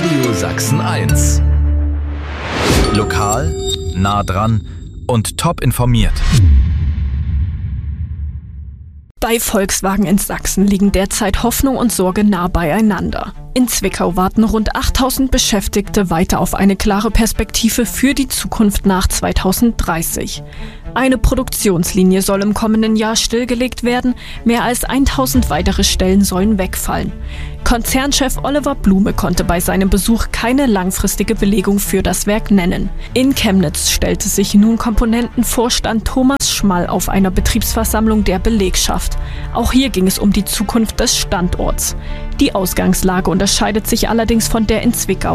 Radio Sachsen 1. Lokal, nah dran und top informiert. Bei Volkswagen in Sachsen liegen derzeit Hoffnung und Sorge nah beieinander. In Zwickau warten rund 8000 Beschäftigte weiter auf eine klare Perspektive für die Zukunft nach 2030. Eine Produktionslinie soll im kommenden Jahr stillgelegt werden, mehr als 1000 weitere Stellen sollen wegfallen. Konzernchef Oliver Blume konnte bei seinem Besuch keine langfristige Belegung für das Werk nennen. In Chemnitz stellte sich nun Komponentenvorstand Thomas Schmall auf einer Betriebsversammlung der Belegschaft. Auch hier ging es um die Zukunft des Standorts. Die Ausgangslage unterscheidet sich allerdings von der in Zwickau.